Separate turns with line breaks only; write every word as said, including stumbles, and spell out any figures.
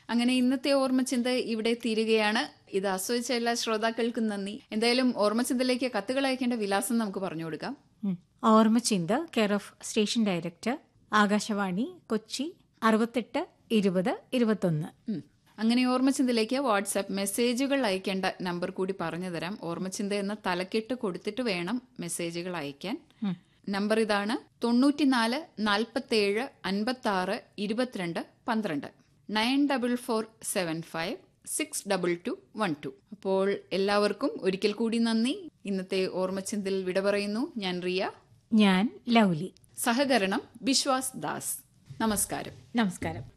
അങ്ങനെ ഇന്നത്തെ ഓർമ്മച്ചിന്ത ഇവിടെ തീരുകയാണ്. ഇത് ആസ്വദിച്ച എല്ലാ ശ്രോതാക്കൾക്കും നന്ദി. എന്തായാലും ഓർമ്മച്ചിന്തയിലേക്ക് കത്തുകൾ അയക്കേണ്ട വിലാസം നമുക്ക് പറഞ്ഞു കൊടുക്കാം.
ഓർമ്മച്ചിന്ത, care of station director, Akashvani, Kochi അറുപത്തെട്ട് ഇരുപത് ഇരുപത്തൊന്ന്.
അങ്ങനെ ഓർമ്മച്ചിന്തയിലേക്ക് വാട്സാപ്പ് മെസ്സേജുകൾ അയക്കേണ്ട നമ്പർ കൂടി പറഞ്ഞു തരാം. ഓർമ്മച്ചിന്ത എന്ന തലക്കെട്ട് കൊടുത്തിട്ട് വേണം മെസ്സേജുകൾ അയക്കാൻ. നമ്പർ ഇതാണ്: തൊണ്ണൂറ്റിനാല് നാൽപ്പത്തേഴ് അൻപത്തി ആറ് ഇരുപത്തിരണ്ട് പന്ത്രണ്ട് nine double four seven five six double two one two. അപ്പോൾ എല്ലാവർക്കും ഒരിക്കൽ കൂടി നന്ദി. ഇന്നത്തെ ഓർമ്മച്ചിന്തയിൽ വിട പറയുന്നു. ഞാൻ റിയ.
ഞാൻ ലൗലി.
സഹകരണം ബിശ്വാസ് ദാസ്. നമസ്കാരം.
നമസ്കാരം.